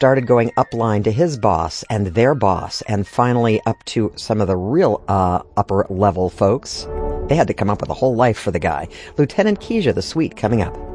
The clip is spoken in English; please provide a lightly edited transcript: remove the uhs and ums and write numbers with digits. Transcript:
started going upline to his boss and their boss, and finally up to some of the real upper level folks. They had to come up with a whole life for the guy. Lieutenant Keisha, the Sweet, coming up.